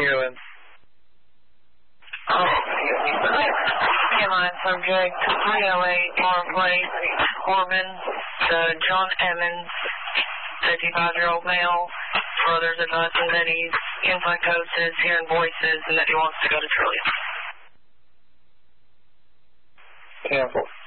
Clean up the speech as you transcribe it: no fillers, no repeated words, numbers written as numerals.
Healing. Line subject 308 Farm Place, Corbin, to John Emmons, 55-year-old male. Brothers advising that he's in psychosis, hearing voices, and that he wants to go to Trillium. Cancel.